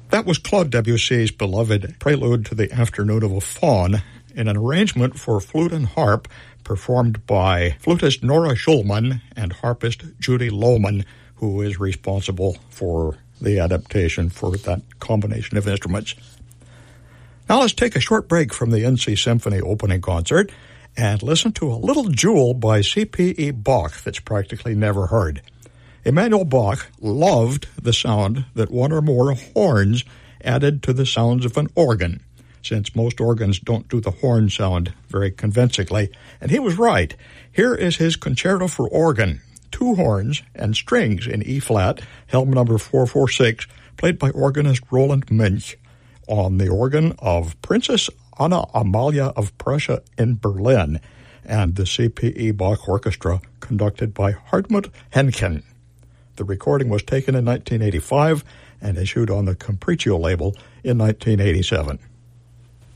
That was Claude Debussy's beloved Prelude to the Afternoon of a Faun in an arrangement for flute and harp performed by flutist Nora Schulman and harpist Judy Lohman, who is responsible for the adaptation for that combination of instruments. Now let's take a short break from the NC Symphony opening concert and listen to a little jewel by C.P.E. Bach that's practically never heard. Emanuel Bach loved the sound that one or more horns added to the sounds of an organ, since most organs don't do the horn sound very convincingly, and he was right. Here is his concerto for organ, 2 horns and strings in E-flat, Helm number 446, played by organist Roland Münch, on the organ of Princess Anna Amalia of Prussia in Berlin, and the C.P.E. Bach Orchestra, conducted by Hartmut Henken. The recording was taken in 1985 and issued on the Capriccio label in 1987.